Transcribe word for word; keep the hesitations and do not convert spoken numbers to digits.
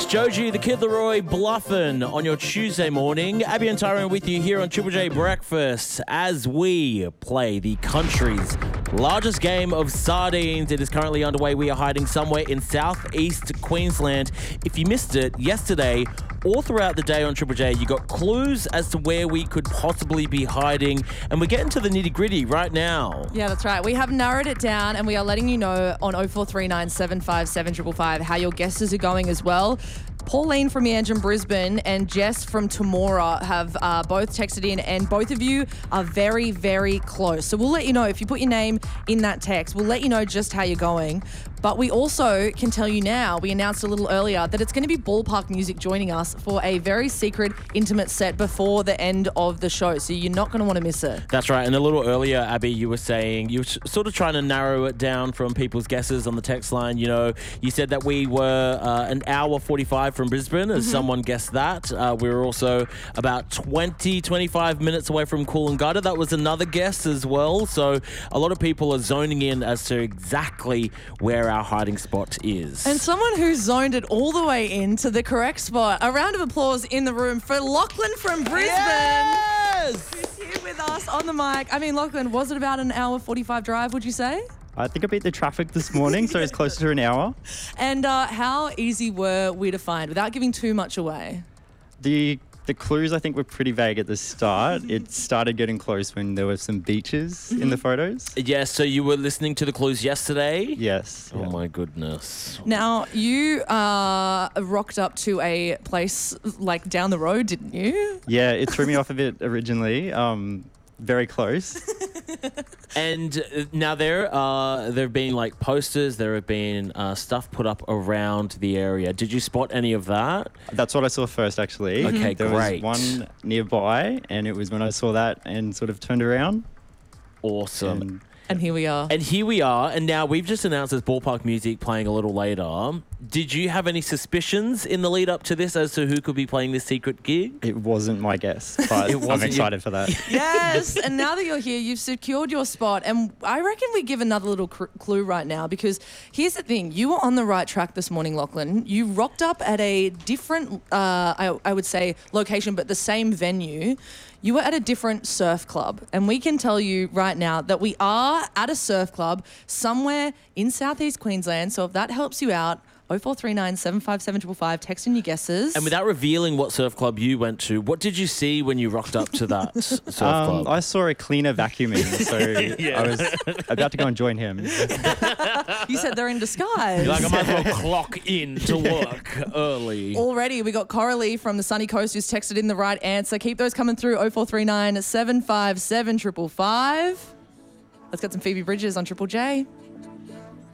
It's Joji, the Kid Leroy, bluffing on your Tuesday morning. Abby and Tyrone with you here on Triple J Breakfast as we play the country's largest game of sardines. It is currently underway. We are hiding somewhere in southeast Queensland. If you missed it yesterday, all throughout the day on Triple J, you got clues as to where we could possibly be hiding, and we're getting to the nitty-gritty right now. Yeah, that's right. We have narrowed it down, and we are letting you know on oh four three nine, seven five seven, five five five how your guesses are going as well. Pauline from Yanjum, Brisbane, and Jess from Temora have uh, both texted in, and both of you are very, very close. So we'll let you know if you put your name in that text. We'll let you know just how you're going. But we also can tell you now, we announced a little earlier that it's going to be Ballpark Music joining us for a very secret, intimate set before the end of the show. So you're not going to want to miss it. That's right. And a little earlier, Abby, you were saying, you were sort of trying to narrow it down from people's guesses on the text line. You know, you said that we were uh, an hour forty-five from Brisbane, as mm-hmm. someone guessed that. Uh, we were also about twenty, twenty-five minutes away from Coolangatta. That was another guess as well. So a lot of people are zoning in as to exactly where our hiding spot is. And someone who zoned it all the way into the correct spot. A round of applause in the room for Lachlan from Brisbane. Yes! Who's here with us on the mic. I mean, Lachlan, was it about an hour forty-five drive, would you say? I think I beat the traffic this morning, so it's closer to an hour. And uh, how easy were we to find without giving too much away? The the clues, I think, were pretty vague at the start. It started getting close when there were some beaches in the photos. Yes, so you were listening to the clues yesterday? Yes. Oh, yeah. my goodness. Now, you uh, rocked up to a place like down the road, didn't you? Yeah, it threw me off a bit originally. Um, very close. And uh, now there uh, there have been like posters, there have been uh, stuff put up around the area. Did you spot any of that? That's what I saw first, actually. Okay, there great. was one nearby, and it was when I saw that and sort of turned around. Awesome. And And here we are. And here we are, and now we've just announced there's Ballpark Music playing a little later. Did you have any suspicions in the lead up to this as to who could be playing this secret gig? it wasn't my guess, but It I'm wasn't excited for that. Yes, and now that you're here, you've secured your spot, and I reckon we give another little cr- clue right now, because here's the thing. You were on the right track this morning, Lachlan. You rocked up at a different, uh, I, I would say, location, but the same venue. You were at a different surf club, and we can tell you right now that we are at a surf club somewhere in southeast Queensland, so if that helps you out, oh four three nine, seven five seven, five five five, text in your guesses. And without revealing what surf club you went to, what did you see when you rocked up to that surf Um, club? I saw a cleaner vacuuming, so Yeah. I was about to go and join him. You said they're in disguise. You're like, I might as well clock in to work early. Already, we got Coralie from the sunny coast who's texted in the right answer. Keep those coming through, oh four three nine, seven five seven, five five five. Let's get some Phoebe Bridges on Triple J.